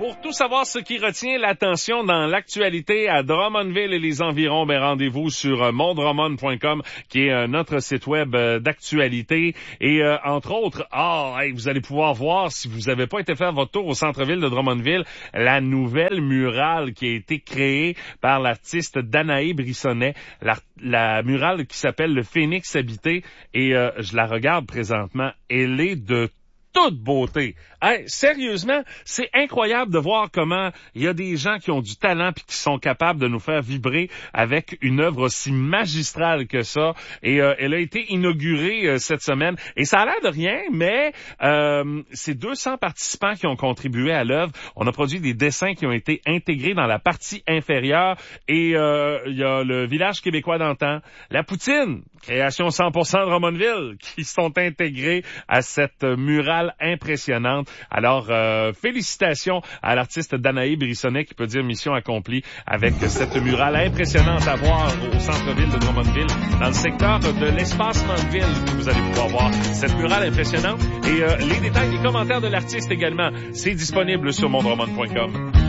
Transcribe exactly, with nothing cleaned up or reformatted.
Pour tout savoir ce qui retient l'attention dans l'actualité à Drummondville et les environs, ben rendez-vous sur mondrummond point com qui est euh, notre site web euh, d'actualité. Et euh, entre autres, ah, hey, vous allez pouvoir voir, si vous n'avez pas été faire votre tour au centre-ville de Drummondville, la nouvelle murale qui a été créée par l'artiste Danae Brissonnet, la, la murale qui s'appelle le Phénix habité. Et euh, je la regarde présentement, elle est de toute beauté. Hey, sérieusement, c'est incroyable de voir comment il y a des gens qui ont du talent puis qui sont capables de nous faire vibrer avec une œuvre aussi magistrale que ça. Et euh, elle a été inaugurée euh, cette semaine. Et ça a l'air de rien, mais euh, c'est deux cents participants qui ont contribué à l'œuvre. On a produit des dessins qui ont été intégrés dans la partie inférieure. Et euh, il y a le village québécois d'antan, la poutine, création cent pour cent de Drummondville, qui sont intégrés à cette murale impressionnante. Alors, euh, félicitations à l'artiste Danae Brissonnet qui peut dire mission accomplie avec cette murale impressionnante à voir au centre-ville de Drummondville, dans le secteur de l'espacement de ville que vous allez pouvoir voir cette murale impressionnante. Et euh, les détails, les commentaires de l'artiste également, c'est disponible sur mondrummond point com.